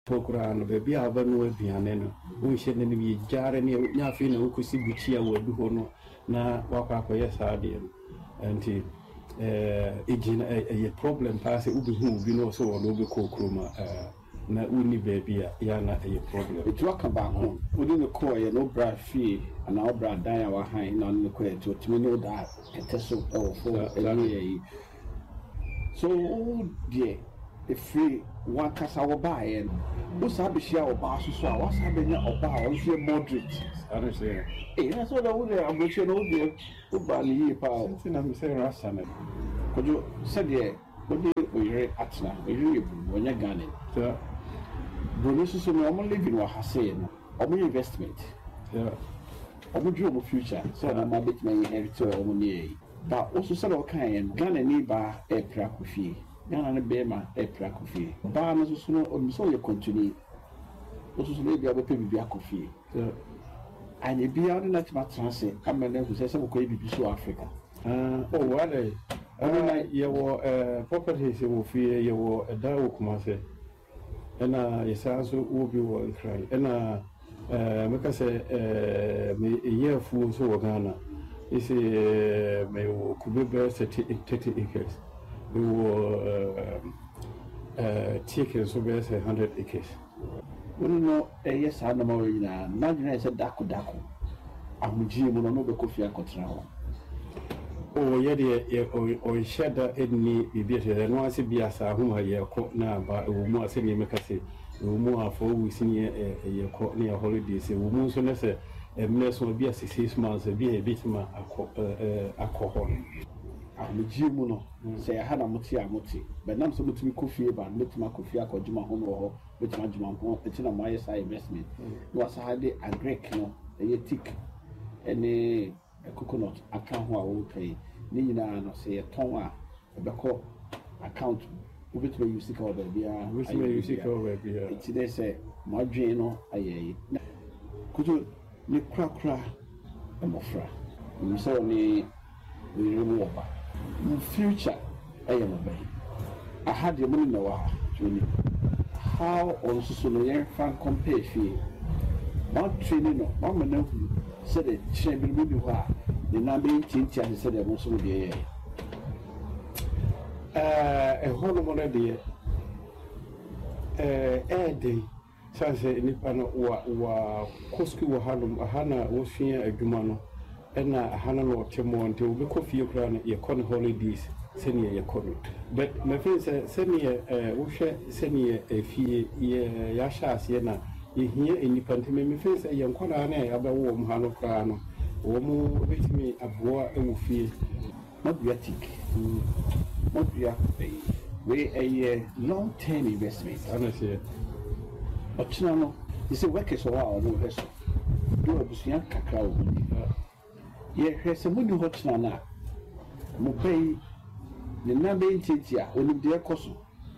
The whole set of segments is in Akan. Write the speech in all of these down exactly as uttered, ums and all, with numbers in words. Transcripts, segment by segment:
program baby aba no aduane no wo hye ne ne jare ne nya fe na wo kosi buchi a wadu ho no na wakwa akoye saade no anti eh ejina a problem pass e ubi hu bi no so wo no be kokroma eh na uni baby a ya na a problem it work back home odi ne ko ye no bra fee ana obra dan ya wa han na no ko e to timi no da keteso e wo fo e so die the free one kasa wo ba ye no wo sa be hia wo ba so so a wo sa be nya oba wo hia moderate honestly eh na so da wo dey ambuche no die wo ba ni yi pa tin na me say rasa na kojo se die odi oyire atna oyire bu wonya gane so bro so so no mo living wa hase no omo investment yeah omo dro mo future so na ma bit my inherit omo ni ba also say o kan yen gane ni ba e pra kofi Gana ne bema e pra kofi ba no so no o so ye continue o so so le bia be pe bibia kofi so anye bia no na tima transe amene hu se se ko bibi so Africa ah oh wale ana ye wo eh property se wo fie ye wo da wo kuma se ena yesa so wo bi wo nkran ena eh meka se eh me ye fu so wo Ghana isi me wo kubebe thirty acres we were uh, uh, taking so we say one hundred acres. We know a yes, I know more in a Nigeria is a daku daku. I'm Jim, no no coffee control. Oh, yeah, or shed that any be and once it be as a whom I hear caught now, but more senior make us say, more for we senior a caught near holidays, a woman so let's say a mess will be a six months, a be a bit more alcohol. I'm Jim, no say I had a moti a moti, but now so much coffee about Mutima coffee, I called Juma home or which my Juma home, it's in a my side investment. Was I had a Greek, no, a tick, and a coconut account who I will pay. Nina no say a tongue, a back account, which may you seek over there, which may you seek over there. It's they say, my Jano, I could you crack crack and mofra. You saw me, we remove. In future, I am obey. I had the money now, how also so no fan compare fee. One training, one man said it, she will be why the number eighteen and said I was with the air. A whole more idea. A day, Sansa Nipano wa Koski wa Hanum, a Hana was here a Gumano. And I Hana no Timo until we coffee crown your con holidays, send ye con. But my friends send me a Usha, send me a fee, Yasha Siena, ye hear in the pantomime face a young corner about warm Hano Crano, or more with me a boa and fee. Not yatic, not ya we a long term investment, honestly. But no, it's a work as a while, no vessel. Do a Busian cacao. Ye has a money hot nana. Mopay the number eighty, only dear Cosso.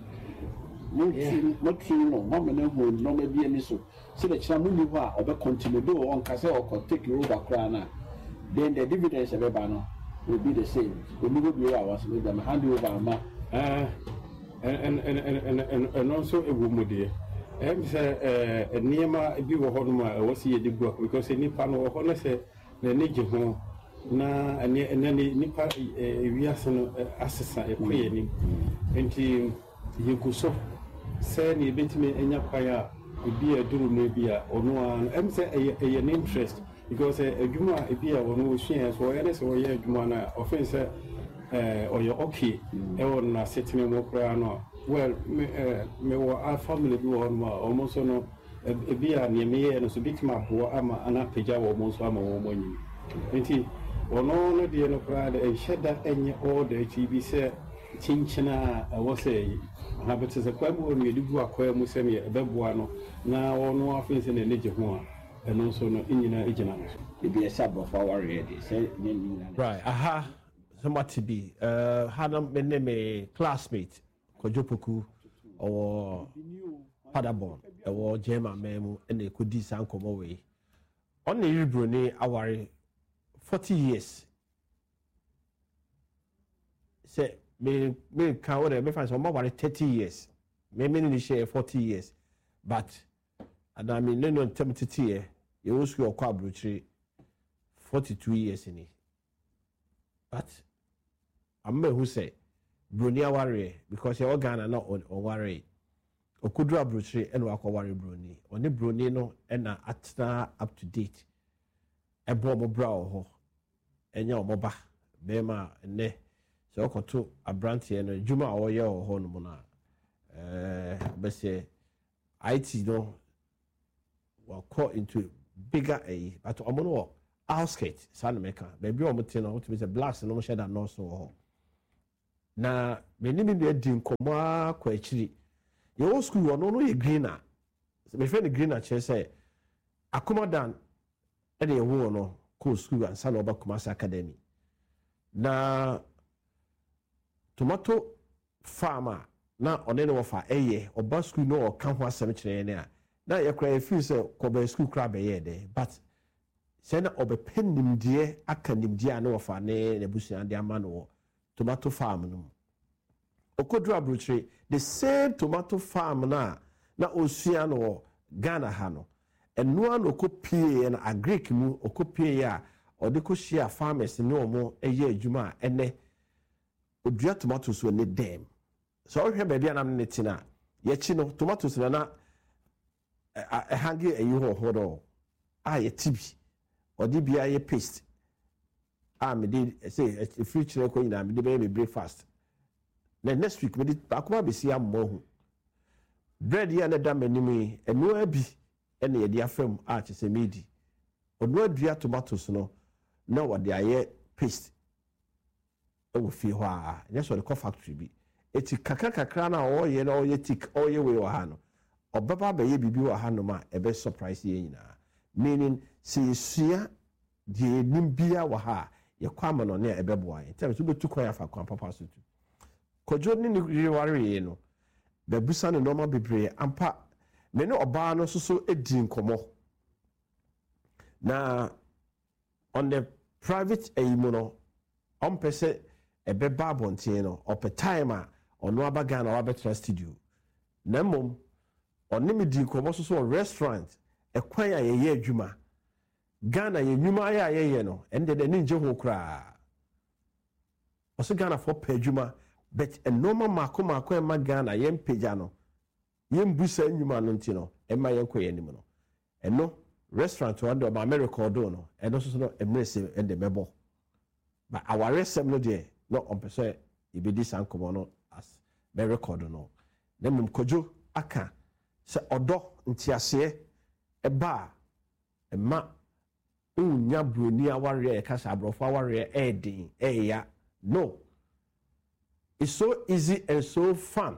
Not true, no, Mamma who no may be any so. So that Chamuni wa or continue do on Cassell or take you over crana. Then the dividends of a banner will be the same. We will be ours with them hand over ma. Ah, and and and and and also a woman dear. And say a Nema be a honor was here the book because any panel of honor say the Nijo. Na ane ane nipa wiase no asesa ekoye ni enti yeguso se ni betime enya kwaya ebi aduru no bi a ono an em se eye an interest because adwuma ebi a ono hwia so oye se oye adwuma na offense eh oye okay e won na setime mo kra no well me me wo a family bi won ma almost no ebi a ne me no so bitima bo ama ana peja wo mo so ama wo mo nyi enti ono no de no kra de sheda enye order T V say chinchina was say habit is a kwabo no yedi bu akoya mu se me beboa no na ono afense na neje ho a eno so no nyina ejina no e be a sub of our ready say right aha somebody be uh had me me classmate Kojopoku or Padabon or Jema memu and they could do some come away on the Brunei our forty years. Say, me, me, can order me find some more thirty years. Me, me, share forty years. but and I mean no tempted here you was your quabruchri forty-two years in it but I'm who say Brunia warrior because you're Ghana not on worry okudra bruchri and wako worry bruni on the bruni no and atna up to date a bomb brow ho and your moba bema ne so okoto abranti and juma or your honmona uh but say I T no were caught into bigger a but omono outskirts Sanameka baby omotino to be a blast and no shed and no so na many me din komo kwa chiri your school no no greener me friend greener che say akomodan e de wo no ko school and san oba Kumasi Academy na tomato farmer na one no fa eye oba school no o kan ho asem kire ne a na ye kra feel say ko ba school kra be ye de but say na obepennim die akanim die na fa ne na busuan de ama no tomato farm no okodru abrochire the same tomato farm na na osua no Ghana ha no eno an okopie na agric mu okopie ya odeko share farmers no mo eye adwuma ene odua tomatoes we ne dem so ohwe ba bia na ne tina ye chi no tomatoes na na a hangi eyi ho hodo a ye tibi odi bia ye paste a me dey say a future ko ina me dey be breakfast na next week me dey akoma be si ammo hu bread ya na da manimi eno abi ene ye dia fam a che se medi odo adua tomatoes no na wode aye paste e wo fi ho a yes so the co factory bi eti kakra kakra na o ye na o ye tik o ye we wa ha no obaba ba ye bibi wa ha no ma e be surprise ye nyina meaning see sua de nimbia wa ha ye kwama no na e be boa ye tell so betu kwa ya fa kwa papa so tu kojo ni ni ware ye no be busa no normal bebre ampa me no oba no so so edi nkomo na on the private aimo no on pese e be babontie no op time a ono abaga na wabetra studio na mom oni me di nkomo so so restaurant e kwan a ye ye adwuma Ghana ye nwuma ya ye ye no ende de ninje ho kra oso Ghana for pa adwuma but e normal mako mako e ma Ghana ye mpeja no ye mbusa nwuma no ntino e ma ye nkoye nim no eno restaurant wonder about America do no eno so so no emrese ende mebo but our resem no de no on person e be dis ankomo no as be record no na mum kojo aka se odo ntiase e ba e ma unya broni aware e kasa abrofo aware e din e ya no it's so easy and so fun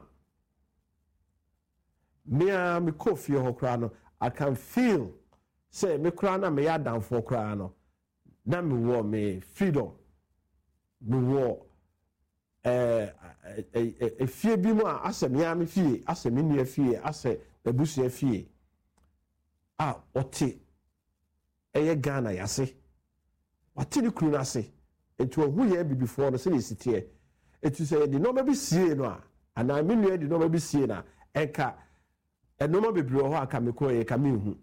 me a me coffee ho kra no I can feel say me kra na me ya dan for kra no na me wo me freedom me wo eh e fie bi mu a asem ya me fie asem ni afie ase babusu afie a ote eye Ghana yase wate ni kru na se etu ohu ye bi before no se le sitie etu say the normal bi sie no a ana me nua the normal bi sie na enka enoma bebre ho aka me ko ye ka me hu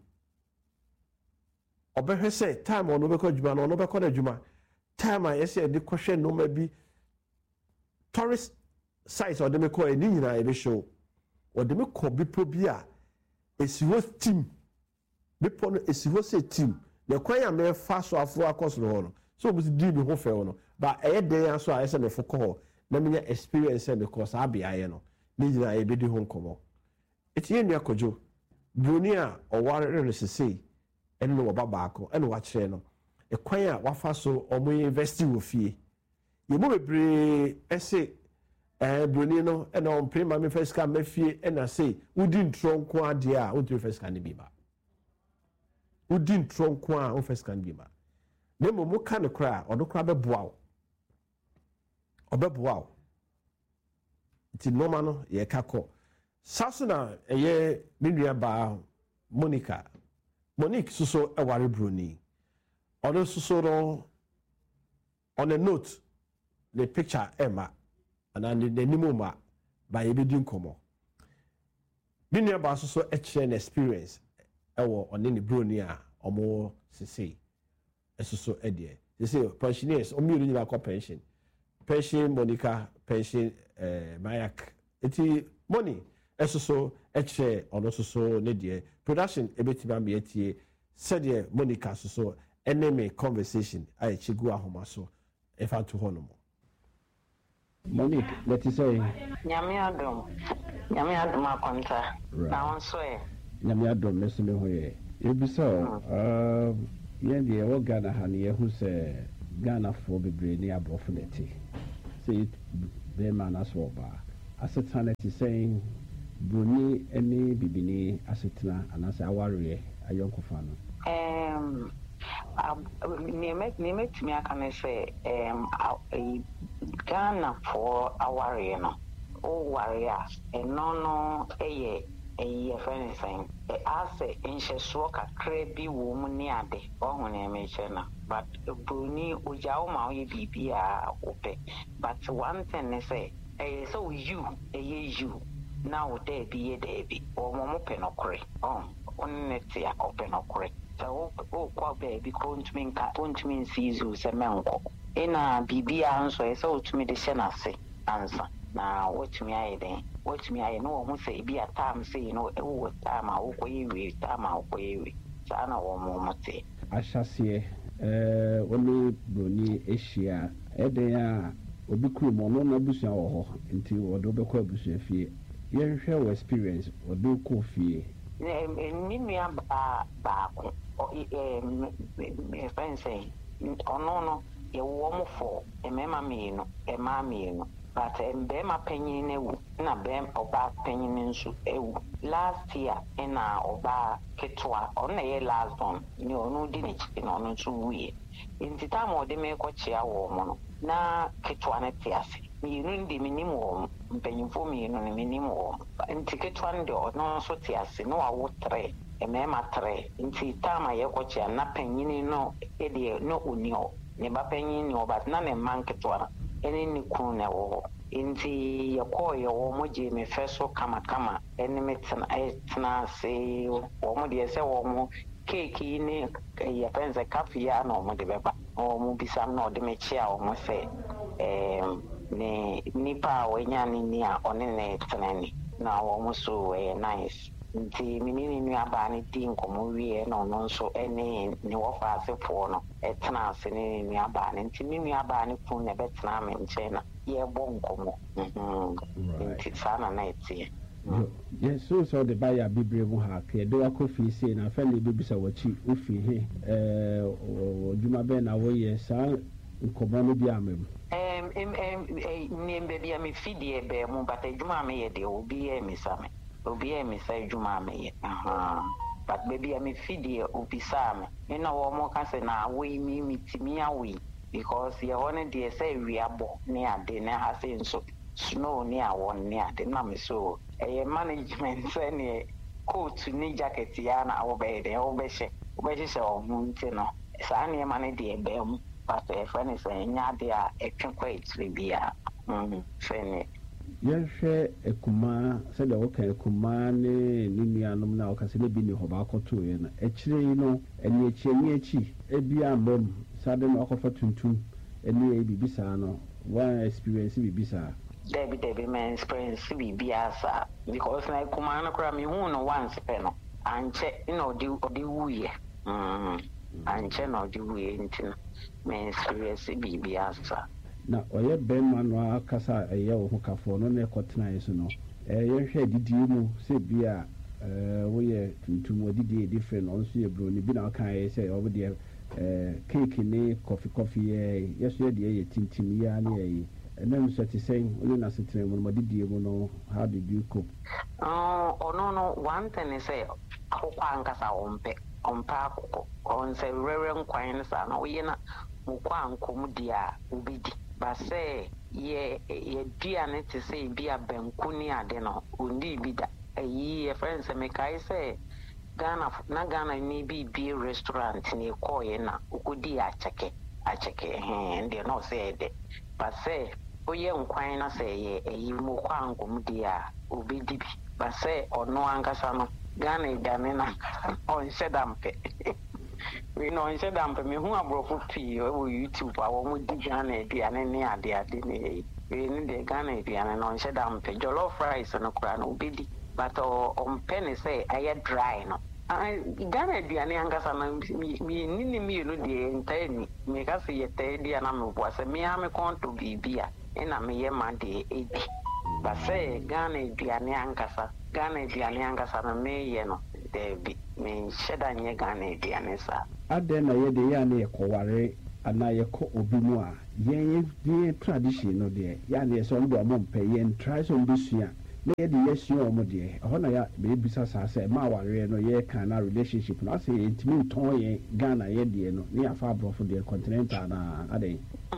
obehwe say time ono be ko adwuma no ono be ko na adwuma time a yese de ko hwe noma bi tourist sites or de me ko e ni nyina e be show or de me ko bi pro bi a esiwo team be po no esiwo say team the kwan ya me fa so afo akos no ho no so bi di bi ho fe ho no ba e de yan so a yese me fo ko ho na me nya experience e because abia ye no ni nyina e be di ho nkomo eti enu akojo broni a oware resese eno no baba baako eno wa kire no e kwan a wafa so omo university wo fie ye mo bebre ese eh broni no eno on prima me first ka mafie ena say udi ntronko ade a udi first ka ne bi ba udi ntronko a o first ka ne bi ba na mo mo ka ne kra odo kra be boa o obeboa o ti normal no ye kako Sasuna eye nua ba Monica Monique suso eware broni ono suso no on a note the picture Emma and the nimoma by ebedi nkomo Binia baso so an experience ewo on any bronia or more say so edie. They say pensioners or million pension. Pension Monica, pension uh Mayak. Eti money eso so eche on also so nedie. Production ebetiba me etie said Monica so enemy conversation I chigu ahoma so if I to honomo. Monique, let us say Yamiadum. Yamiadum akonta. Na onso e. Yamiadum mesome hoye. Ebisa uh yen de wo Ghana ha ne hu se Ghana fo bebre ni abrofo neti. Say be man aso ba. Asetana ti saying Bruni any bibini asetna anase aware ayonkofa no. Um Name name to me, I can say, um, Ghana for a warrior, no, oh, warrior, and no, no, a a friend saying, I say, in Sheswoka, crabby woman near the own name, but Bruni Ujauma, you be a ope. But one thing they say, so you, a you, now there be a baby, or momopen or cray, oh, on it, open or cray. Oh, oh, baby, couldn't mean can't mean sees you, Semenko. In a B B answer, so to me the Senase answer. Now, what me I then? What me I know, who say be a time, say, you know, oh, time I'll way, time I'll way. Sana or Momote. I shall see, uh, only Bruni Asia, Edea, Obiku, Mono Busia or until Odobeko Busia fee. Yen share experience or do coffee. Nimia ba baako eh friend say ono no ye wo mo fo e mema me no e ma me no but embe ma panyin na wu na be oba panyin nso ewu last year na oba ketwa ona ye last one ni onu di ni chi no no so wi ntita mo de me ko chia wo mo no na ketwa na tiase mi nu ndi minimum wo mpanyimfo mi no ni minimum wo nti ketwa ndi no so tiase no awo tre e me ma tre nti tama ye ko chia na panyin no e de no unio ne ba panyin ni oba na me man ketwa ene ni kunu na wo inti yakọ ya wo mo je me feso kama kama ene metna etna se wo mo de se wo mo cake ni ya penza kafi ya no mo de beba wo mo bisa no de me chia wo mo se eh ni nipa wenya ni ni a one ne tnani na wo mo so eh nice nti mini ni aba ni di nkomo wie no no so ene ni wo fa asefo no etna se ni ni aba ni nti ni aba ni fun ne betna me nche na ye bo nkomo mhm nti sana na etie yes so so the buyer bibre mu ha ke do akofi se na fa le bibisa wachi ofi he eh oduma be na wo ye sa nkomo no bi amem em em em ni mbe mi fidie be mu but aduma me ye de obi e mi same obi e mi say aduma me ye aha but baby me fidie obi same me na wo mo ka se na we mi mi timi awi because ye one de say we abo ne ade na ha se nso snow ne awon ne ade na me so eh management say ne coat ni jacket ya na wo be de wo be she wo be she o nti no sa ne ma ne de be mu but e friend say nya de a etwe quite bia mm friend yehwe ekuma se de wo ka ekuma ne ninianom na wo ka se ne bi ne ho ba akoto ye na ekire yi no eni echi eni echi ebi ambom sade no akofa tuntum eni e bibisa no one experience bibisa Debbie Debbie man experience biasa because na ekuma na kura mi hu no once pe no anche no di odi wuye mm anche no di wuye ntin me experience biasa na oye bema no akasa eye wo kafo no na ekotena yeso no eh yehwe didi mu se bia eh wo ye tuntum odidi different on so ye bro ni bi na kan ye se obo de eh cake ni coffee coffee ye yeso ye de ye tintim ya na ye and then so to say only na sitre mu no didi mu no how did you cope oh oh no no one thing is say akokwa nkasa ompe ompa akoko on say rere nkwan sa na wo ye na mukwa nkom dia ubidi ba say ye ye dia ne te say bia banku ni ade no ondi bida ayi ye friends me kai say Ghana na Ghana ni bi bi restaurant ni ko ye na ukudi acheke acheke eh ndi no say de ba say oye nkwan na say ye ayi mukwa nkom dia ubidi bi but say or no ankasa no Ghana Ghana na on Shedampe. We know in Shedampe me who abrofo pii o YouTube a wo di Ghana aduane ne ade ade ne we ni de Ghana aduane no Shedampe jollof rice no kura no obedi but on penny say aye dry no Ghana aduane ankasa na mi ni ni mi no de ntani me ka se yete dia na me bo se me ha me konto bibia e na me ye ma de ebi but say Ghana aduane ankasa Ghana aduane ankasa na me ye no de bi me sheda nye Ghana aduane sa ade na ye de ya na ye koware ana ye ko obi mu a ye ye tradition no de ya na ye so ndo mo mpe ye try so mbusua na ye de ye sua omo de ho na ya be bisa sa say ma ware no ye kan na relationship no say intimi ton ye Ghana ye de no ne afa brofo de continental na ade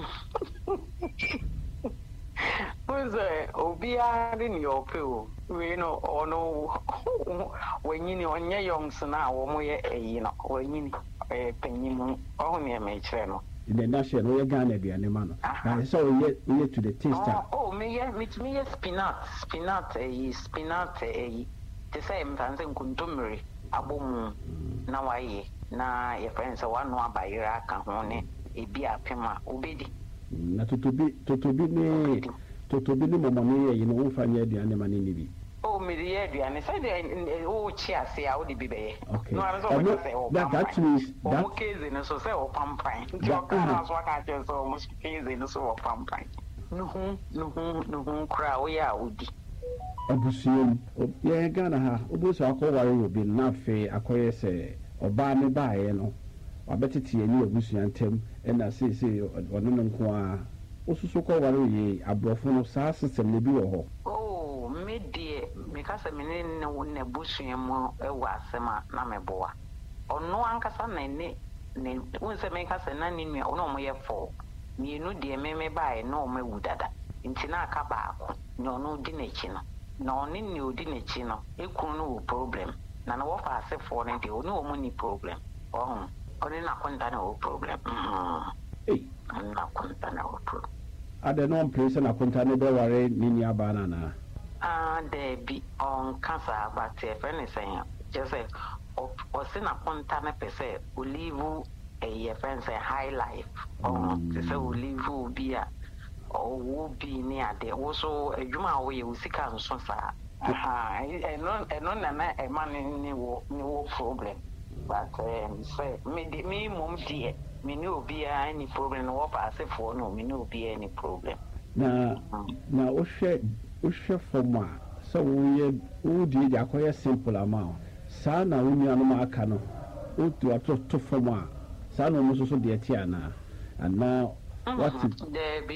Pues obia de ni opeo we no ono wenyini onye youngs na wo mo ye eyi no wenyini eh penyimu o ne me kire no in the national we Ghana de anema no na so we we to the taste oh, oh me ye me me ye spinach spinach eh spinach eh te say mfanse nkuntumiri abomu na waye na ye friends wanu abayira aka ho ne ebi apema obedi na totobi totobi ne totobi ne momone ye no wonfa nya aduane ma ne ni bi oh me de aduane say de o chi ase a wo de bi be okay no I so say o that that means that o case no so say o pampan jo kana so aka che so mo case no so o pampan no hu no hu no hu kra wo ya odi abusuom ye Ghana ha obusu akọware obi na fe akoye se oba ne baaye no wabetete ye ni abusua ntem na sei sei ono no nko a osusu kọware ye abrofo no saa system ne bi wo ho oh me de me ka se me ne ne busua mu e wa asema na me boa ono ankasa na ne ne won se me ka se na ni nua ono mo ye fo mi nu de me me baaye no mo wu dada nti na aka baako no no di na chi no na oni ni odi na chi no ekunu no problem na na wo fa ase fo ne de oni o mo ni problem oh oni na kwanta na o problem eh na kwanta na o problem ade no place na kwanta ne be ware ni ni aba na na ah de bi on cancer but e friend say just say o se na kwanta na pese o live a friend say high life oh say o live bi a o wo bi ni ade wo so adwuma wo ye usika nso sa aha eno eno na na e man ni wo ni wo problem but um, say me di me mom die me no be any problem no pa se for no me no be any problem na na o hwe o hwe forma so wo ye wo di ja ko ye simple amount sa na wo nua no aka no o tu ato to forma sa na mo so so de ti ana ana what there be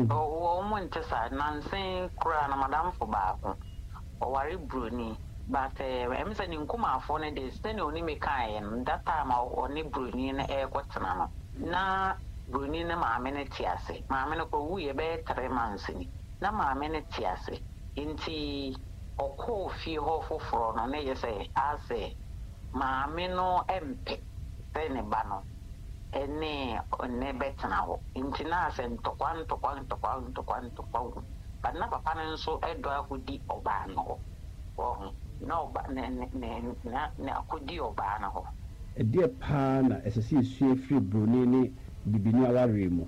o mo ntesa nansen kura na madam for baako o wari broni but em say nkuma afo ne de stay no ni mekai en that time o ne broni na e kwotena no na broni na ma me ne tiase ma me ne ko wu ye be three months ni na ma me ne tiase nti okọ fi ho foforo no ne ye say ase ma me no empe te ne ba no ene ne betena ho nti na ase ntokwa ntokwa ntokwa ntokwa ntokwa but na papa ne nso edo akodi oba no ho no ba ne ne na na akodi oba na ho e de pa na esese sue free broni ni bibini aware mu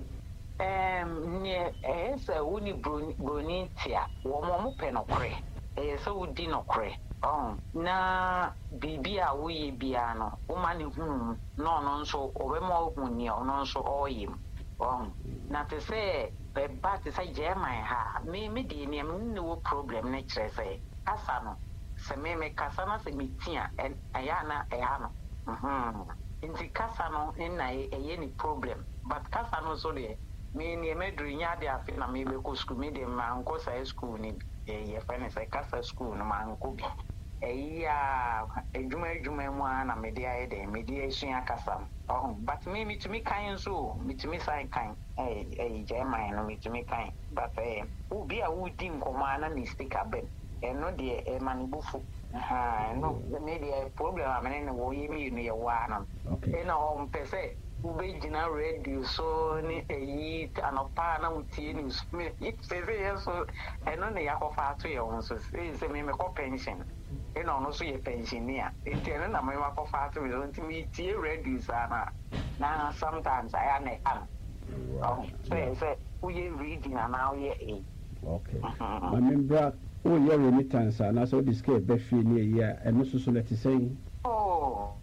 em ne e se woni broni broni tia wo mo mo pe no kre e se wodi no kre oh na bibia wo ye bia no wo ma ne hu no no nso obe mo hu ni no nso oyim oh na te se be ba te se je man ha me me di ni me wo problem ne kire se asa no se me me kasa na se mitia aya na aya no mhm inti kasa no na eye ni problem but kasa no so de me ni me dru nya de afi na me be ko school me de ma nko sai school ni e fa ne sai kasa school no ma nko bi e ya edwuma edwuma mu na me de aye de me de esua kasa oh but me me tumi kan so me tumi sai kan eh eh je man no me tumi kan but eh u bi a u di nkoma na ni stick abem eno de e manibufu aha no me de problem amene no wo ye mi no ye wa no okay e na o mpese ube jina radio so ni eyi anopa na utie ni usme se se so eno ne yakofa ato ye won so se se me me ko pension eno no so ye pensioner enti eno na me makofa ato me so ntimi tie radio sana na sometimes I am am oh say say we reading and now ye e okay my member oh your remittance na so display be fi ni ya eno so so let say oh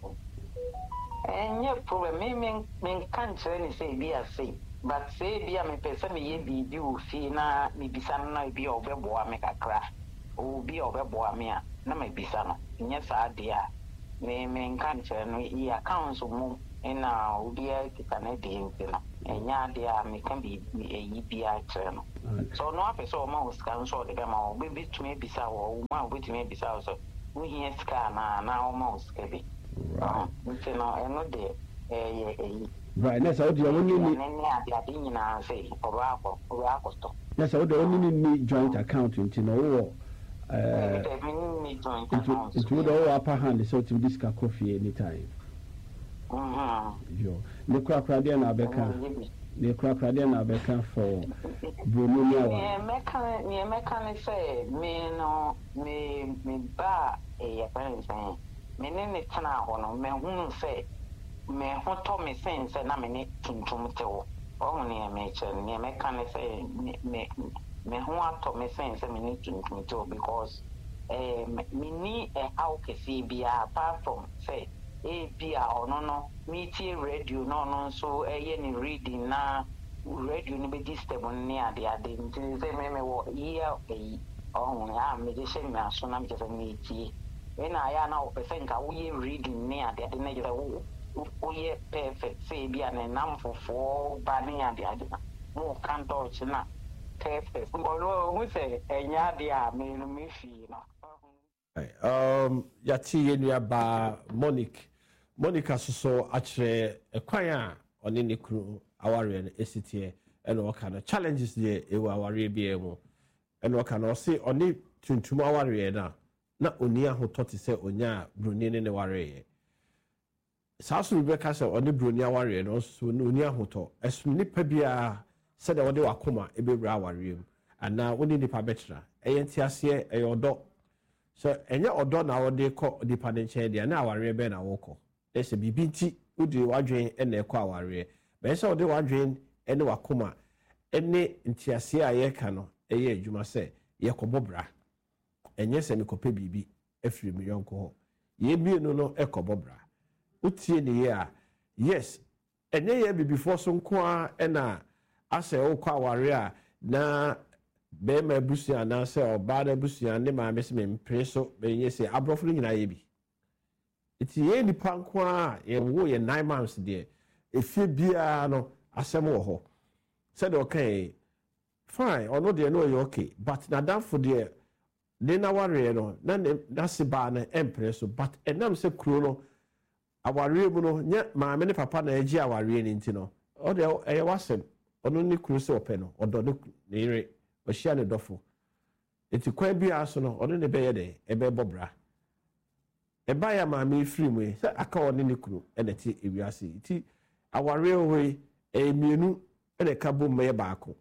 enye problem me me me kan chere ni say bi ase but say bi a me pese me ye bi bi o fi na me bisa na bi o be boa me kakra o bi o be boa me a na me bisa no enye sa de a me me kan chere no i account so mu ina o bi a kita na de nti no enya de a me kan bi eyi bi a chere no so no afi so ma o scan so de be ma o bi bi tumi bisa wo ma o bi tumi bisa so wo hia scan na na o ma o scan bi right nti no eno de eh eh right na so de woni ni ni ade ade nyina say oba akọ oba akọ to na so de woni ni joint account nti no wo eh ni joint account it would all upper hand so to this coffee anytime mhm yo ne kwa kwa de na beka ne kwa kwa de na beka for Bruno ni awa eh meka ni meka ni say me no me me ba eh ya parents say me ne ne tana ho no me hunu say me ho to me sense na me ne tuntum te wo o ne me che ne meka ni say me me ho ato me sense me ne tuntum te wo because eh me ni e how ke see bia apart from say e bia ono no meeting radio no no so e ye ni reading na radio ni be disturb ni ade ade nti say me me wo here e oh ya me je she me aso na me je me ti e na ya na o person ka wo ye reading ni ade ade na je wo wo ye perfect say bia na nam fofo ba ni ade ade mo kan to chi na perfect ngo no wo say enya ade a me no me fi no um yati yenua ba Monique Monica so actually a choir on any crew our and S T A and what kind of challenges there e wa ware bia mu and what can say only tuntum aware na na oni ahoto say onya broni ne ne ware saso Rebecca say oni broni aware no so oni ahoto esum nipa bia said the wode wakoma e be bra ware mu and na oni nipa betra eyenti ase e yodo so enye odo na wode ko nipa ne nche dia na aware be na woko ese bibinti udi wadwen ene ekọ aware be se odi wadwen ene wakoma ene ntiase a ye ka no eye adwuma se ye kobobra enye se mekope bibi afiri mi yonko ho ye bienu no ekobobra utie ne ye a yes enye ye bibifo so nko a ena ase okọ aware a na be ma busia na se oba na busia ne ma me se me mpre so be nye se abrofo nyina ye bi iti ye ni pankwa ye wo ye nine months de efie bia no asem wo ho said okay fine ono de no ye okay but na dan for de de na ware no na na se ba na empre so but enam se kuro no aware mu no nya ma me ne papa na agi aware ni nti no o de e wasem ono ni kuro se ope no odo ne ire o hia ne dofo iti kwan bia so no ono ne be ye de e be bobra eba ya ma me free mu se aka one ne kunu ene ti ewiase ti aware hoyi e mienu ene ka bom me baako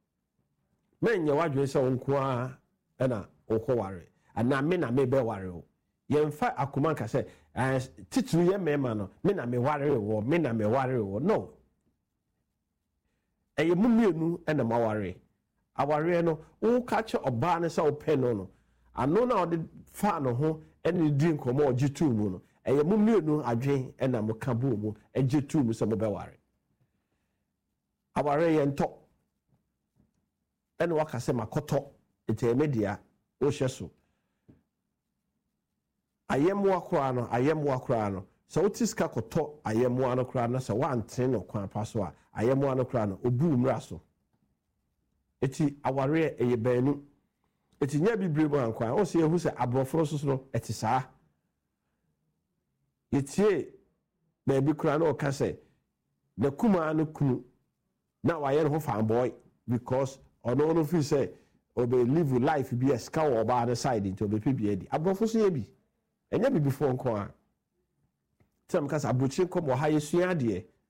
menye wadwe se onko a ena okọ ware ana me na me be ware o ye mfa akoma ka se titru ye me ma no me na me ware wo me na me ware wo no e ye mu mienu ena ma ware aware no wo ka che oba ne se ope no no ano na ode fa no ho ene di nkomo ogitu mu no eye mu mienu adwen ena mo ka bo mu egitu mu se mo be ware aware ye nto ene waka se makoto ete media o hyeso ayemu akora no ayemu akora no so otiska koto ayemu anokora no se wanten no kwan paso a ayemu anokora no obu mra so eti aware eye banu eti nya bibre mu ankwan o se ehu se abrofo so so eti saa yetie na bi kura no ka se na kuma no kunu na waye no fan boy because ono no fi say obe live life bi eska wo ba the side into obe pe bi edi abrofo so ye bi enya bi before nko a tem ka sa abrochi nko mo ha yesu ade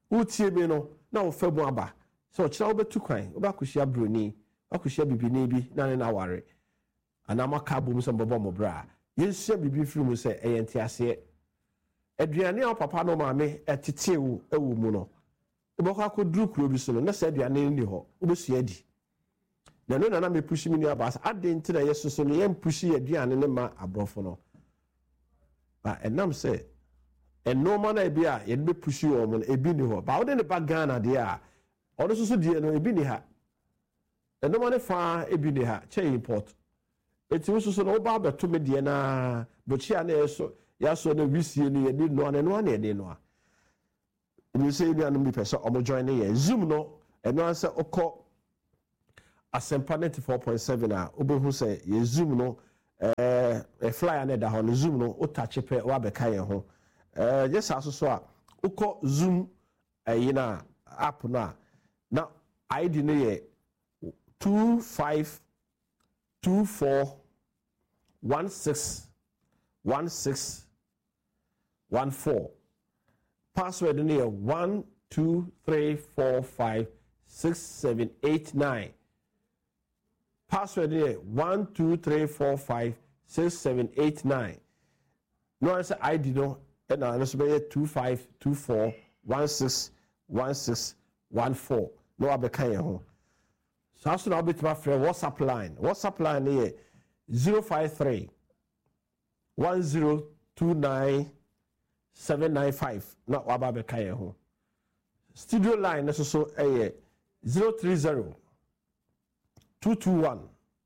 utie me no na wo fa mu aba so kira wo betu kwan wo ba kohyia broni akohyia bibini bi na ne na ware ana maka bom so mbobɔ mo bra yenhyia bibi firi mu sɛ ɛyɛ ntiase aduane a papa no maame ɛtete wo ɛwɔ mu no wobɛkɔ akɔduru kuro bi so no na sɛ aduane ni hɔ wobɛsua di na no na na me pushi me ni aba ade nti na yeso so no yɛm pushi aduane ne ma abrɔfo no ba ɛnam sɛ ɛnoma na ebi a yɛde be pushi wɔ mo no ebi ni hɔ ba wo de ne ba Ghana de a ɔno so so die no ebi ni ha ɛnoma ne fa ebi ni ha kyɛ import eti wo so so no wo ba beto me de na bochia na yeso yaso na wisie no yɛde no na no na yɛde no a ni say ni anum bi pɛ sɛ ɔmo join ne yɛ Zoom no ɛno ansa okɔ Asempa ninety-four point seven a obehu sɛ yɛ Zoom no eh e flyer na da hɔ no Zoom no o touch pɛ wa bɛka yɛn ho eh yes aso so a ukɔ Zoom eh na app na na I D no yɛ two five two four one six one six one four password no yɛ one two three four five six seven eight nine password here one two three four five six seven eight nine no answer I D no and I also be two five two four one six one six one four no abeka ye ho so aso na obet ma frɛ WhatsApp line WhatsApp line here zero five three one zero two nine seven nine five na waba beka ye ho studio line no so so eh zero three zero two two one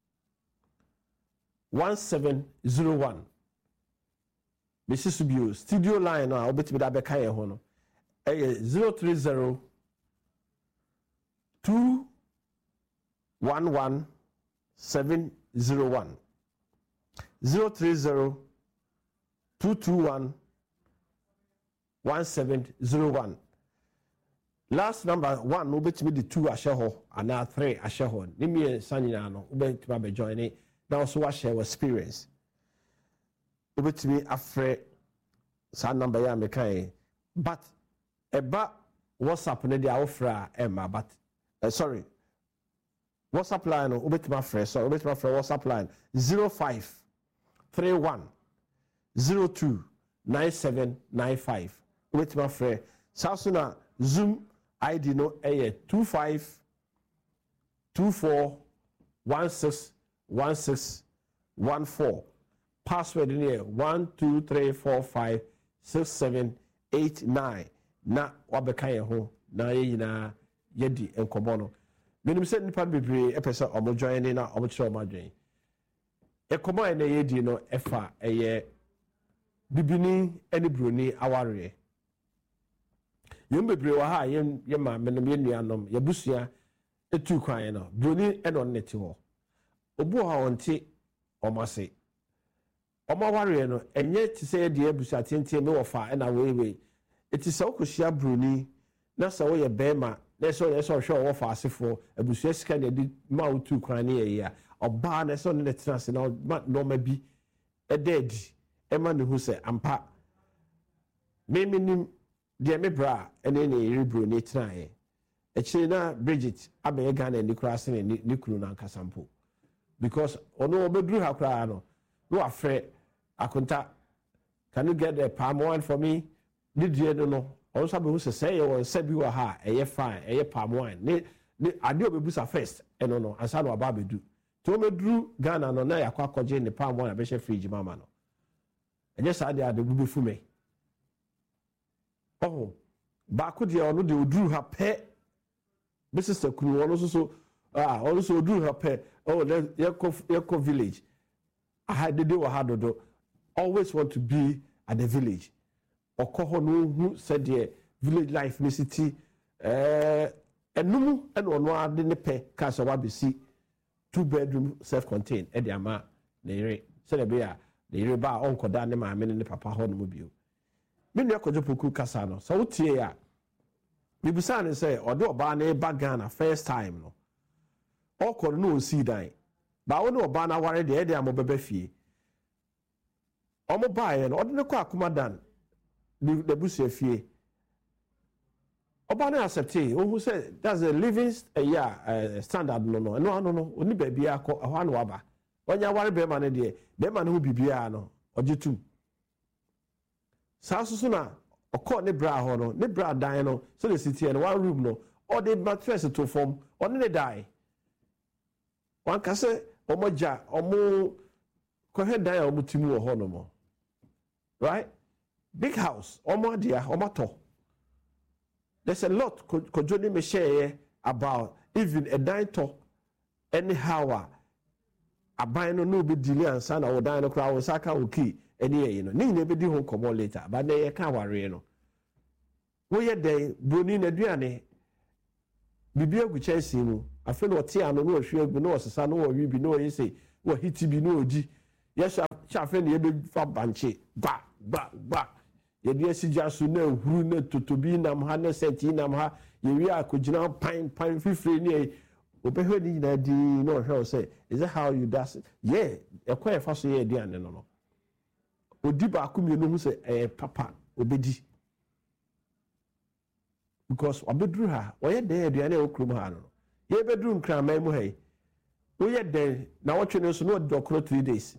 one seven zero one Missus Subio studio line na obetimi da beka ye ho no eh zero three zero two one one seven zero one zero three zero two two one one seven zero one last number one no betimi the two ahye ho ana three ahye ho ni me sanyina no obetimi be join it now also wa share experience obetimi afre sa number ya me kai but eba WhatsApp ne dia ofra ema but uh, sorry WhatsApp line no obetimi afre so obetimi afre WhatsApp line zero five three one zero two nine seven nine five obetimi afre sa so na Zoom I D no eh two five two four one six one six one four password in here one two three four five six seven eight nine na wabeka ye ho na ye nyina yedi enkomo no menim se nipa bebre epese omo join na omo kire omo adwen enkomo e na yedi no efa eye bibini eni broni aware yom bebre wa ha yem yema menom ye nuanom ye busua etu kwan no broni e no neti ho obu ha onti omase omo ware no enye ti se de abusa tentie me wofa e na wewe eti se okohia broni na se wo ye bema na so ye so hwe wo fa asefo abusa sika na di ma otu kwan ne ye ya oba na so ne tenase na no ma bi e dedi e ma ne hu se ampa me minim de me bra ene ne rebro ne trae e kire na Bridget abe Ghana ni kura se ne ni kuru na nkasampo because ono obedru ha kura no no afre akonta can you get a palm wine for me did you no on sabe who say you won sabi wa ha eye fine eye palm wine ne ne ade obebusa first eno no ansa no aba bedu to medru Ghana no na yakwa koje ne palm wine abehye fridge mama no enye sa ade ade bubu fu me oh ba ko de ono de odru ha pe be sister kuru ono so so ah ono so odru ha pe oh yeko yeko village I had the day wa hadodo always want to be at the village okoho no hu said the village life ni city eh enum eno ono ade ne pe ka so wa be si two bedroom self contained e de ama na ire se de be ya de ire ba onkoda ne ma me ne papa ho no bio me ne akojo poku kasa no so tie ya bibusa ne say odo oba na ba Ghana first time no okoro no si dan ba wo no oba na ware de e de amobeba fie omo baaye no odne kwa akumadan de busia fie oba na accept e who say that's a living uh, yeah uh, standard no no no no no oni ba bia akọ ahwa na waba onya ware be ma ne de be ma ne hu bibia no ogitu sa so na okọ ne bra ho no ne bra dan no so the city and one room no or the mattress to form on ne die one ka say omoja omo ko he dan omo timu ho no mo right big house omo dia omo to. There's a lot Kojoni me share about even a dine anyhow a buy no no be delay and son or dine crowd was saka okay any you know ni never di home come later but they can't worry no we ye day bruni na duane bibia gu chelsea no afi no tie ano no hwe gu no osesa no wi bi no yese wo hiti bi no oji yes afi na ye be fa banche ba ba ba yedi asija so na huru na totobi nam ha na seti nam ha yewi akogina pan pan fifre ni obehwe ni na di no hwe say is that how you does it yeah ekwa efa so ye di ane no no odi ba akumie no hu say eh papa obedi because obedru ha oye den aduane okrum ha no ye bedru nkraman mu ha oye den na wotwe no so no dokro three days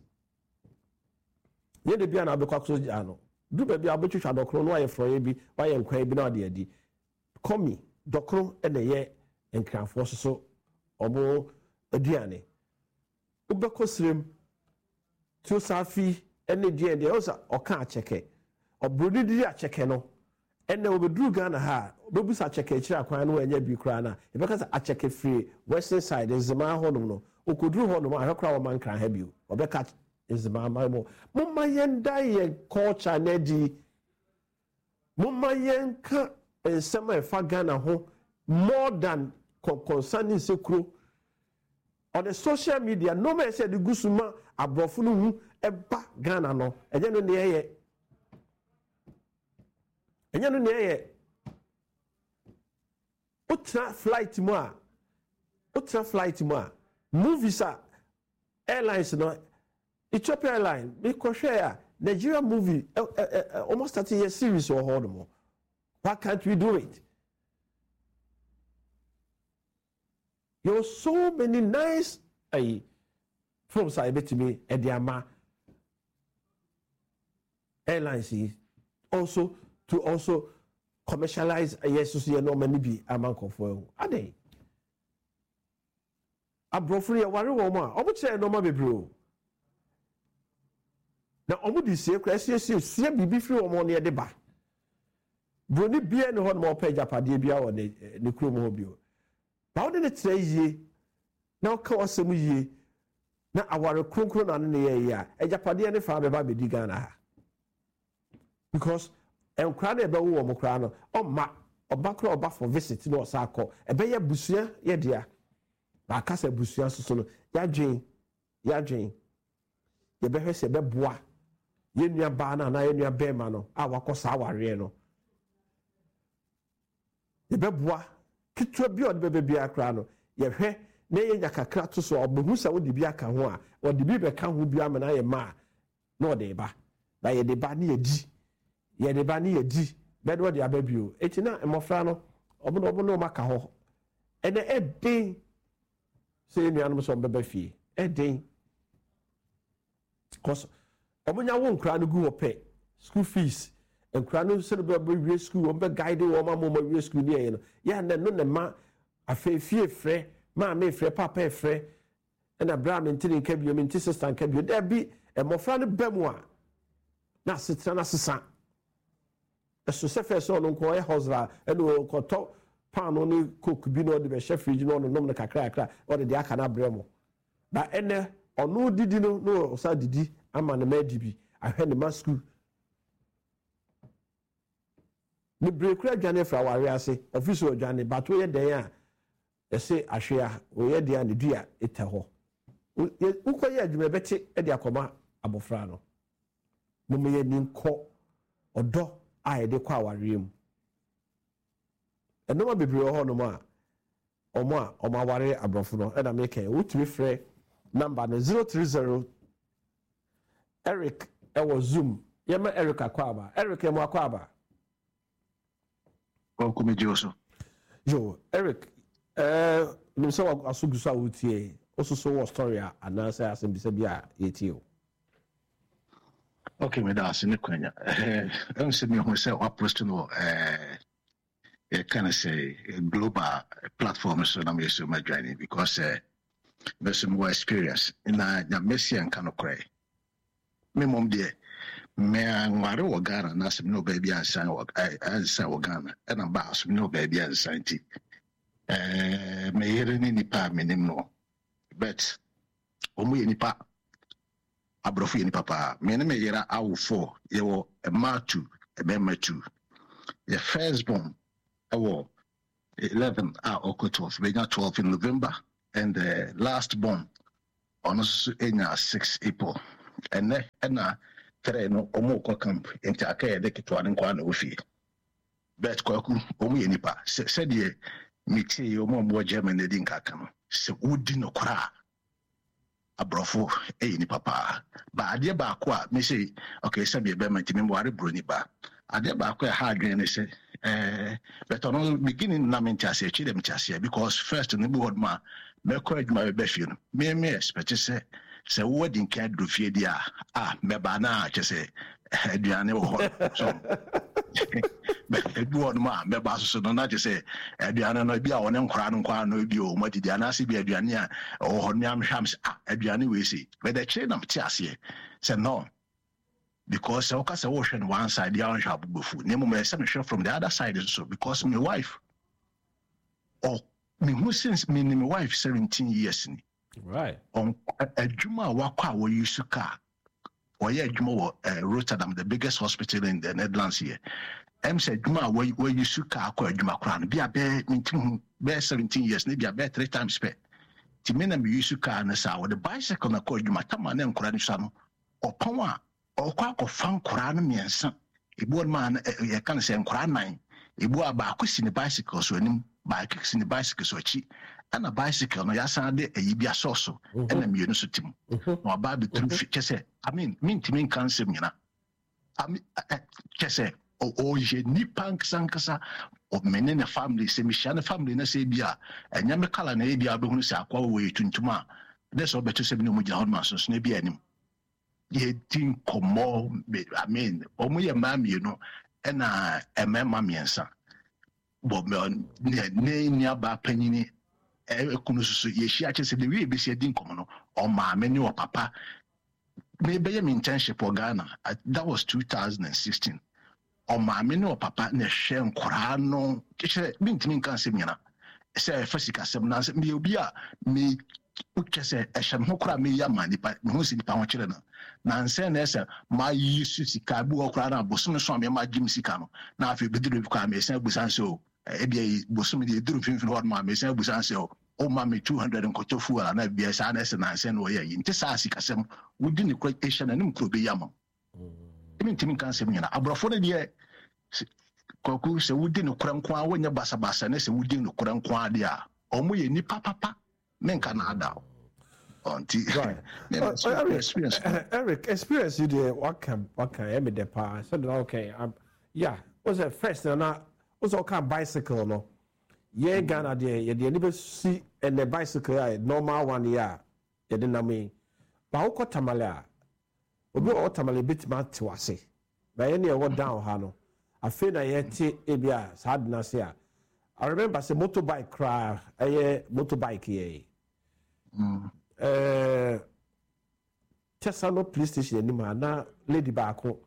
ye de bia na abekwa so ano do baby abotwitwa dokro no aye froye bi waye nkwan bi na ade adi komi dokro e na ye nkranfo so obo aduane ubekosrem tu safi ene die de osa oka acheke obrodi di acheke no ene obedru Ghana ha obebusa acheke kira kwan no anya bi kra na ebeka acheke free western side ezema honum no okodru honum ahekra wo man kran ha bi obeka is my mama mumma yenda ye culture na di mumma yenka ensema e fa Ghana ho more than concerning sekro on the social media no man said the gusuma abrofo no hu eba Ghana no enye no ne ye enye no ne ye utra flight mo a utra flight mo a movies a airlines no Ethiopia Airline, because share Nigeria movie uh, uh, uh, almost starting a series or hold more. Why can't we do it? There are so many nice uh, films I bet to me at the Ama Airlines also to also commercialize a yes to see a no many be a man for are they? A brofree a worry woman. I would say no more bro. Na omo di se kwase se se bibi firi omo ne de ba broni bia ne ho no opa japade bia wo ne ne krom ho bio ba wo ne tre yie na o ka osem yie na aware kronkro na ne ye ya japade ne fa be ba be di Ghana ha because enkra na ebe wo omo kra no o ma oba kra oba for visit no osa akọ ebe ya busua ye dia ba kasa busua so so no ya dwen ya dwen ye be hwese be boa ye nua ba na na ye nua be ma no a wakosa aware no ye be boa kitwa bi od be be akra no ye hwe na ye nya kakra to so obehu sa wo de bi aka ho a wo de bi be ka ho bi ama na ye ma na o de ba na ye de ba na ye di ye de ba na ye di be do de aba bio eti na emofra no obo no obo no maka ho ene edin se nua no so be ba fie edin cause omunya wo nkra no gu ope school fees nkra no se be be school on be guide wo ma mo ma school ni no ya na no na ma afefie frɛ ma me frɛ papa frɛ na bra me ntini nka bio me nti sister nka bio da bi emofra no bemu a na setra na sesa eso se fe so no nko e hosra e no koto pan no ni cook bi no de be chef fridge no no nom na kakra kakra o de aka na brɛ mo ba ene ono didi no no osa didi ama na madibi ahwe ne ma school ni breakura adwane fra ware ase office adwane bato ye den a ese ahwe a oye dia ne dua etaho ukoye adwuma beti e dia koma abofra no mo ye ni nko odo a ye de kwa ware mu enoma bebre ho no ma omo a omo aware abrofo no e na make e wutumi frɛ number no zero three zero Eric ewo Zoom yema Eric akwaba Eric emo akwaba Okumiji Yo, Eric, uh, no so asugusa wutie. Also so what story and answer as in Bisabia eighty. Okay, me da se ne kwanya. Eh, em se me ho se approach no eh e kind of say a global platform so na me so my journey because eh me some more experience in na Messi and kind of cry. Me mom de me anware wo Ghana na se no baby ansan wo ansan wo Ghana e na ba so no baby ansan ti. Eh me yere ni nipa me nim no but omu ye nipa abrofo ye nipa pa me ne me yera awo four ye wo e ma two e be ma two the first born e wo eleven ah oko twelve be na twelve in November and the last born on so enya six April and ne na three no omu ko camp enti akaye de kitwa ne kwa na ofie bet kwaku omu ye nipa se de miti yo mo mo Germany din kaka no se wodi no kora abrofo e ni papa ba ade ba ko a me say okay se be be ma timi mo are broni ba ade ba ko ha adwen ne se eh but on beginning na me ntase chi dem ntase because first no be word ma me ko adwuma be fie no me me expect se se wodi nka do fie dia ah me ba na che se aduane wo ho so but eduon ma me ba so no na je say aduane no bia wona nkora no nkwa no bi o madidi anase bi aduane a o ho nyam hwam se ah aduane we say but the chain am ti ase say no because so ka say wo hwe one side ya hwa bubufu ne mo me say me hwe from the other side so because my wife oh me who since me my wife seventeen years ni right on adwuma wakwa wo yusuka Oye Jumo Rotterdam, the biggest hospital in the Netherlands here. M said Juma where where you suka akwa Juma Kran. Be a bear minting bear seventeen years, maybe a bear three times spent. Timina me yusuka and sa with the bicycle na kwa Juma Tama and Kuran Sano or Pawa or Quack of Fan Kuran Miensan. A board man a can say Kuran nine. A boy about in the bicycle so him by kicks in the bicycle so cheap. And a bicycle no yasande e yibia soso ena mienu so tim no ba be tru kese I mean mean timin kan sem nyina I mean kese o o je ni pank sankasa o menene family se mi shane family na se bia enya me kala na e bia be hunu se akwa wo etuntuma de so beto se bi no mu gina hodman so na bia nim ye tin komo I mean o mu ye ma mienu ena emema miensa bo me ne ne aba panyini e kunu so ye hia chese de we be se din komo no o ma me ne o papa me be me internship for Ghana that was two thousand sixteen o ma me ne o papa na hwe nkora no chese bintimi kan se nyina se fasika sem na me obi a me chese e hwe ho kora me ya ma nipa me ho si nipa ho kire na na nse na ese ma yisu sika bu okora na bosom so me ma jim sika no na afi bediru kwa me se busan so e bia bosom de duru finfin ho ma me se busan so o ma me two hundred nkoto fu ala na bia sa na ese na nse no ye yi nti sa sika sem wudi ni creation na nim kro be yama emi ntimi kan sem nyina abrofo ne de koku se wudi ni kurankwa wonya basa basa na se wudi ni kurankwa de a omo ye nipa papa menka na ada Auntie. Right. uh, Eric, experience. Uh, Eric, experience you there. What can what can I the power? So okay, um, yeah. Was it first and I was all kind of bicycle no. Yeah, Ghana there. You didn't even see and the bicycle uh, normal one yeah. You didn't know me. But how come tamale? Obi o tamale bit man to ase. But any what down hano. I feel that yet ebia sad na say. I remember say motorbike cry. Eh motorbike yeah. Mm. Uh, Tesano police station anymore na lady baako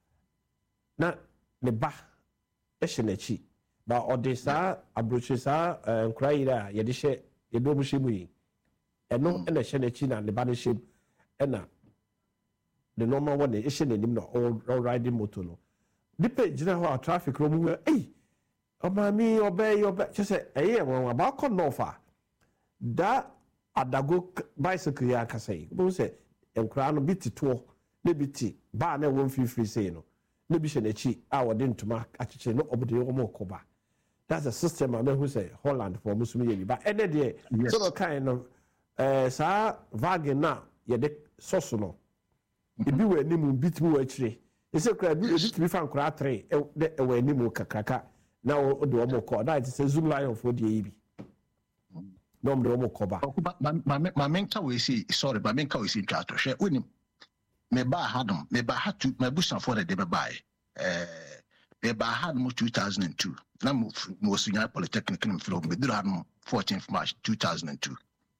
na ne ba ehye n'achi ba ode saa abroche saa nkra yira ye de hye ye do mu hye mu yi eno na ehye n'achi na ne ba ne hye na the normal one ehye n'anim na all riding motor no dipe gina ho traffic ro mu eh o ma mi obey obey chese eh won ba ko no fa da adago bicycle ya kasai bo se enkura no bitito ne biti ba na won free say no ne bi hye n'achi a wode ntoma akyeche no obode yo mo koba that's a system I who say Holland for musumi ye ba ene de so kind of eh sa wagon na ye de soso no e bi we animu bitimi wa akire e se kura bi e bitimi fa nkura three e de e wa animu kakraka now o de omo call that is a Zoom line for the A B no de omo call ba ma ma menka we see sorry ba menka we see twa to hwe onim me ba hadom me ba ha tu me busa for the be buy eh me ba hadom two thousand two na mo mo sunya polytechnic no from me dira hadom fourteenth March two thousand two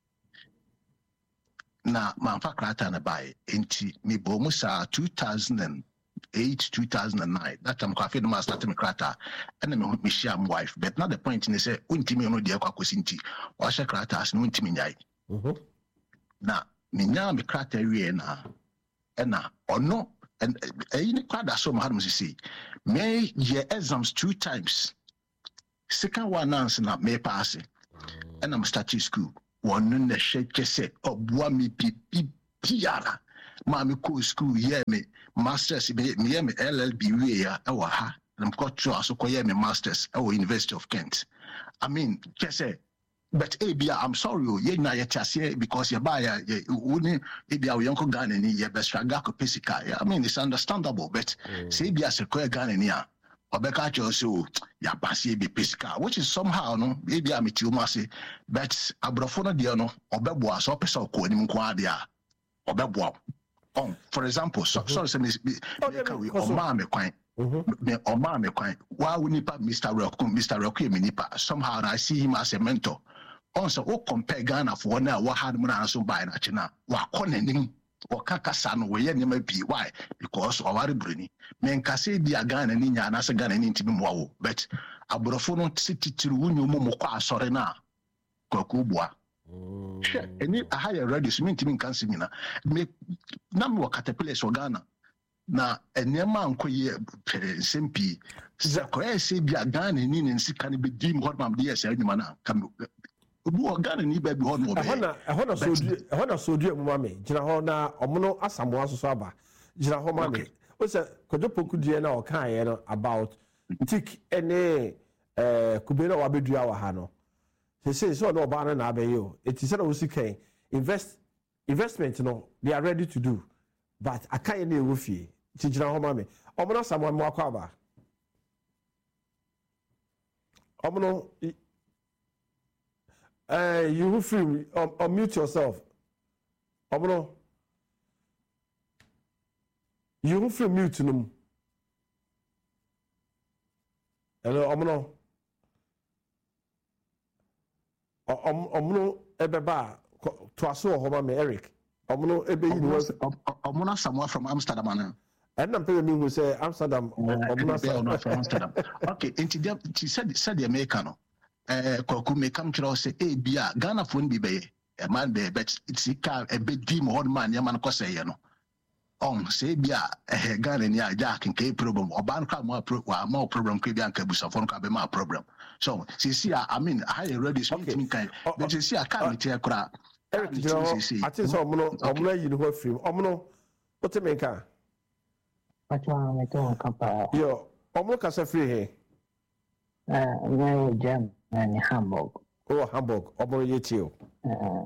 na ma fa krata na buy enti me bo mu sa two thousand eight two thousand nine that time I feel my starting krata and me me share my wife but not the point in say untimi no de akwa kosinti wa share krata as no untimi nyai mhm na me nya me krata wie na na ono and e ni kwada so ma hadum say me ye exams two times second one answer na me pass and I'm starting school one na shake say obua mi pipi piara ma me ko school ye me masters me ye me L L B we ya e wa ha I'm got to aso ko ye me masters e wo University of Kent I mean just say but ebia I'm sorry o ye na ye tiase because ye buy ye woni ebia we yonko Ghana ni ye be straga ko pesika I mean it's understandable but mm. say ebia se ko Ghana ni a obeka cho so ya pass ye be pesika which is somehow no ebia me ti o ma say but abrofo no de no obebo aso pesa ko ni nko ade a obebo on for example so, mm-hmm. sorry say me me we o ma me kwan me o ma me kwan wa woni pa Mister Roku Mister Roku me nipa somehow I see him as a mentor. Also, o compare Ghana for one hour, what had Muna so by Nachina, what conning or Kakasan, where you may be. Why? Because of our Bruni. Men Case be a Ghana and India and as a Ghana and Intimimo, but a Brofono city to Wunu Momoka Sorena, Kokubwa. Sure, and if a higher radius mean to me Cansimina, make number of caterpillars or Ghana. Na enema nkoye sempi zakoye se bia Ghana ni nsi kan be dim hot mam dey say nyuma na kam obu Ghana ni ba bi hot mo be ehona ehona sodu ehona sodu mu mame gina ho na omono asamo asoso aba gina ho mame o se kojopoku die na o kan ye no about tik ene eh kubena wa bedua wa ha no se se so no ba na na abaye o eti se na o sikan invest investment no they are ready to do but akan na ewo fie Tijina homa me. Omono Samuel Mwakwaba. Omono uh you free um, unmute yourself. Omono you free mute num. Hello Omono. Omono ebeba to aso homa me Eric. Omono ebe university Omono Samuel from Amsterdam man. And I'm telling you who say Amsterdam or uh, from Amsterdam. Okay, and she said said the American uh Koku may come to us say eh bia Ghana phone be be a man be but it's a car a big team hard man ya man ko say you know. On say bia eh Ghana ni a jack nke problem oban ka mo more problem ke bia nka busa phone ka be ma problem. So see see I mean I already speaking kind but you see I can't tell kra Eric I think so omono omono yi no ho film omono what me ka Patwa meto kapa. Yo, omo kasa free here. Eh, nyayo jam na ni Hamburg. Oh, Hamburg. Omo yetio. Eh.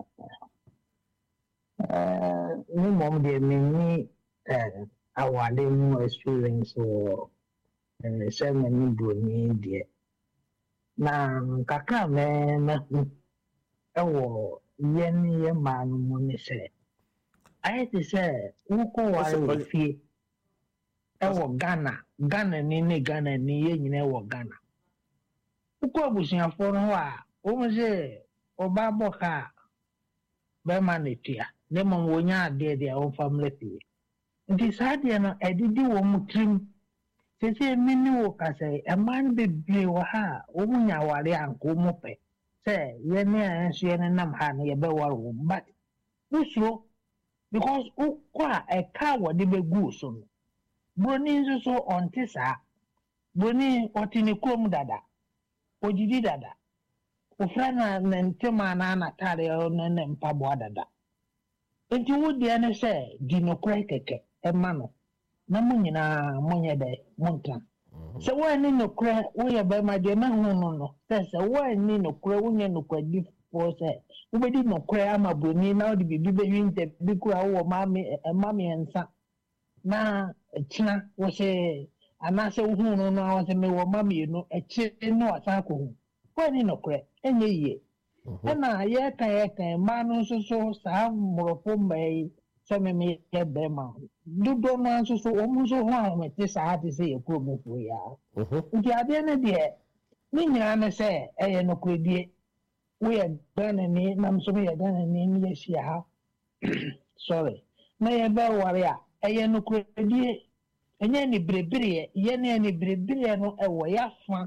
Eh, ni mom de mi ni eh awade mu experience o eh se me ni broni de. Na kaka me me ewo yen ye manu mu ni se. Aye ti se uko wa fie. Ewo Ghana Ghana ni ni Ghana ni ye nyina ewo Ghana uko abusuafo no a o mo se oba boka be manetia ne mo wonya ade de o family fie nti saade no edidi wo mutrim sese mini wo kase e man be be wo ha o munya ware anko mo pe se ye ne anso ye nam ha ne ye be ware wo but usuro because ukwa e ka wo de be gu so no Broni nso so onte saa Broni otini krom dada ojidi dada ofra na ntema na na tare na na mpabo dada enti wodi ene se di no krai keke e ma no na munyina munye de montan se wo ni no krai wo ye ba ma de na hu no no se se wo ni no krai wo nye no kwadi fo se wo be di no krai ama Broni na odi bibi be yinte bi kura wo ma me ma me ensa na china wo se anaasɛ wohu no no a wɔsɛ mewɔ ma mmienu akyire no wasan akɔhu wɔne nokorɛ ɛnyɛ yie ɛna yɛka yɛka mmaa no nso so saa mmorɔfo mmaa yi sɛ meme yɛ bɛrima dodoɔ no nso so wɔn nso ho ahomete saa te sɛ yɛ kuromufoɔ yi a nti adeɛ no deɛ ne nyinaa ne sɛ ɛyɛ nokoredie woyɛ Ghanani nam so yɛ Ghanani ne yɛhyia ha sorry na yɛbɛware a ɛyɛ nokoredie ɛnyɛ ne berebereɛ yɛne ne berebereɛ no ɛwɔ yɛafa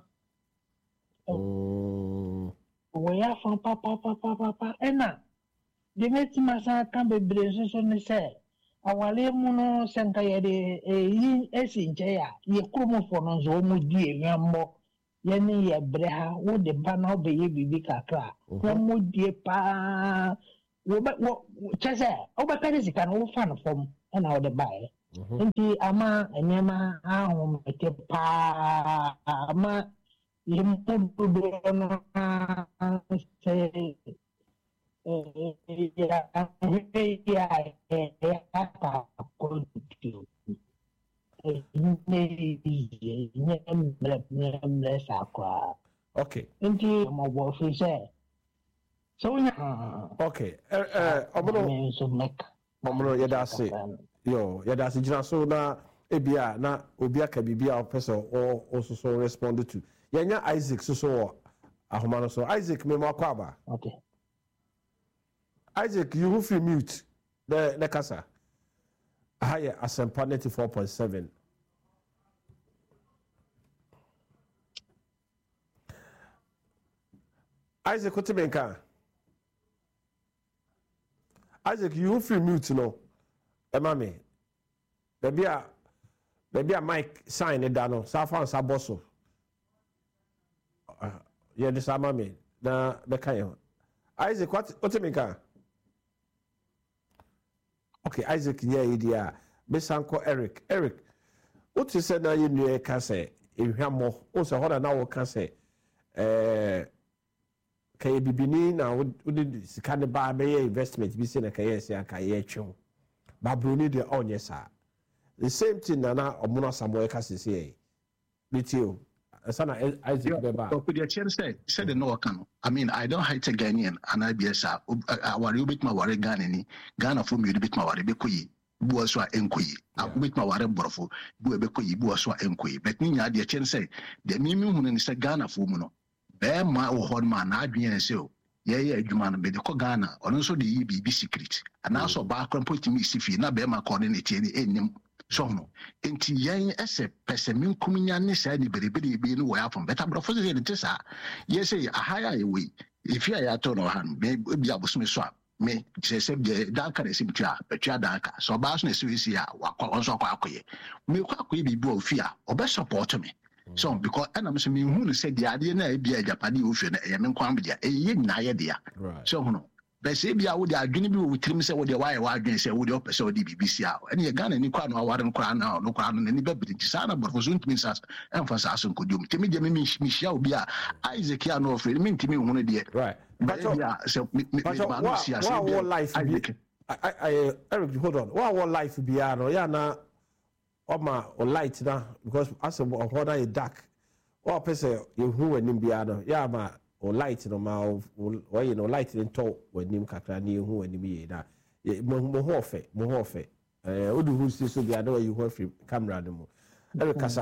ɛwɔ yɛafa papapapapa ɛna deɛ mɛtumi asan aka bebree nso so ne sɛ awale mu no sɛ nka yɛde ɛyi asi nkyɛn a yɛ kuromfoɔ no nso wɔn di enyamɔ yɛne yɛ brɛ ha wode ba na wobɛyɛ biribi kakra wɔn die paa wɔbɛ wɔ kyɛ sɛ wobɛka ne sika no wofa no fam ɛna wode baeɛ nti ama nneɛma ahomete paa ama yɛ mu dodoɔ no sɛ okay. Nti mo bo fi say. So we okay. Eh eh omono so make. Omono yeda se. Yo, yeda se gina so na ebia na obi aka bibia opese o oso respond to. Yenya Isaac so so ahoma no so. Isaac me mo akwa ba. Okay. Isaac, you who feel mute the the kasa. Higher Asempa ninety-four point seven. Isaac, what you Isaac, you who feel mute no? Emami. Baby a baby a mic sign it down. Safa and Saboso. Yeah, this amami. Na the kayo. Isaac, what what you mean? Okay, Isaac, yeah, idea. Besanko Eric. Eric, what you said now you knew a case, if you have more, also, what I now can say, eh, can you be benin now? Would this kind of buy investment be seen a case and Kayecho? Babruni the on yes, sir. The same thing now, or Mona Samuel Cassis, with you. Sana Isaac Beba. But the chair said, said the no can. I mean, I don't hate a Ghanaian, and I be a sa. I worry bit my worry Ghanani, Ghana for me, bit my worry Bekoyi, Buaswa Enkoyi. I bit my worry Borfo, Buebekoyi, Buaswa Enkoyi. But Nina, the chair say, the Mimu and say Ghana for Muno. Bear my old man, I be and so. Yeah, yeah, you man, be the Ghana, or also the E B B secret. And also background putting me if you not bear my coordinate any. So no, enti yen ese pesemin kuminya ne say ni berebere bi no way from better brofo say the tesa yes say a higher way if you are to no han be bi abosome so me say say the danka na sim tua betua danka so ba so na say si a wakọ onso akọ akoye me kwa akoye bi bi ofi a obe support me so because and am say me hu no say the ade na e bi ajapade ofi na e me nkwan be dia e ye nyina ye dia so hu no but say bia wo dey adwene bi wo trim say wo dey why wo adwene say wo dey opese wo dey B B C a ene ye Ghana ni kwa no aware no kwa na no kwa no ni ba bi sana borfo so ntimi sas emphasize aso nkodum timi je me mi hia obi a Isaac ya no ofre mi ntimi hu no de right but ya say me me ma no sia say what life be I I Eric hold on what what life be ya no ya na o ma o light na because as o hoda e dark o pese you hu anim bia no ya ma or light no ma or you know light into when nim kakra ni hu anim ye na mo ho ofe mo ho ofe eh odu hu si so bia na you hu free camera no mo e kasa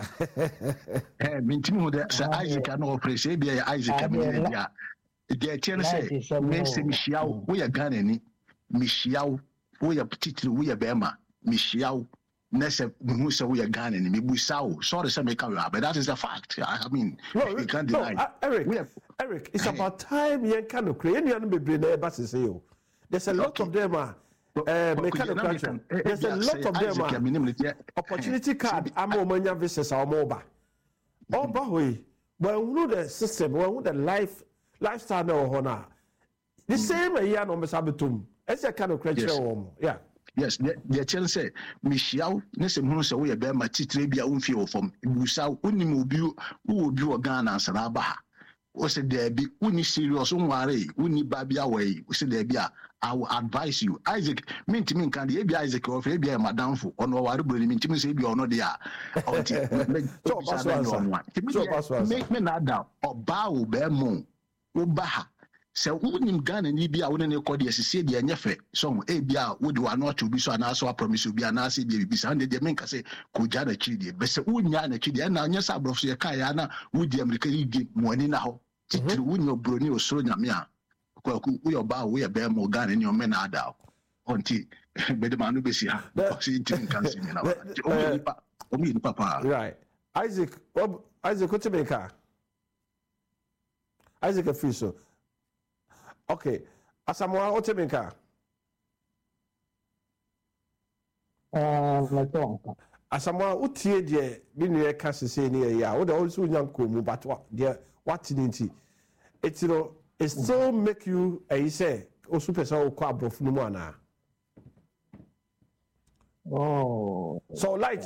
eh mintim ho de say Isaac na operate bia Isaac me dia de tie no say me se mihiawo wo ya Ghana ni mihiawo wo ya titiri wo ya bema mihiawo Nessa Musa we are Ghana and Mibusao. Sorry, some make out, but that is a fact. I mean, no, you can't deny. No, uh, Eric, we have, Eric, it's about time you can create any be basis. There's a lot of them are uh, mechanical. There's a lot of them are opportunity card. I'm a mania visitors or mobile. Oh, but we when we know the system, when we know the life lifestyle or honor. The same a year no Sabatum. It's a kind of creature. Yeah. Yes, the chance say Michelle, Nessem Hunsa, we are Bema Titrabia Unfio from Busau, Unimu, who will be a Ghana and Sarabaha. o se there be uni serious unware uni babia way o se there be I will advise you Isaac mint me kan dey be Isaac of e be madam fo ono ware bro mint me say be ono dey a until so pass one make me na down oba wo be mo wo ba ha se unim Ghana ni bia wo ne ko dey sese dey enyefe so e bia wo dey wa no to bi so na so promise obi na say dey bi say dey me kan say ko ja na chi dey be se unya na chi dey na nya sa brofo ye kai ya na wo dey America yi mo ani na ho titiri unyo broni osoro nyame a kwaku wo yoba wo ye be mo Ghana ni o me na ada onti be de manu be si ha si tin kan si na o mi pa o mi papa right Isaac Isaac what make ka Isaac afiso okay asamoah what make ka eh na to asamoah utie de bi nu e ka sese ni ya wo de also nyanko mu but de what ninti it you know it still make you eh say o super so ko abrofu no mu ana oh so like